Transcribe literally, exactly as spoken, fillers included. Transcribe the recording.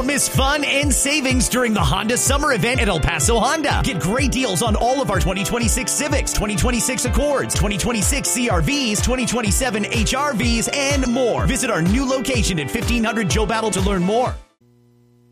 Don't miss fun and savings during the Honda Summer Event at El Paso Honda. Get great deals on all of our twenty twenty-six Civics, twenty twenty-six Accords, twenty twenty-six C R Vs, twenty twenty-seven H R Vs, and more. Visit our new location at fifteen hundred Joe Battle to learn more.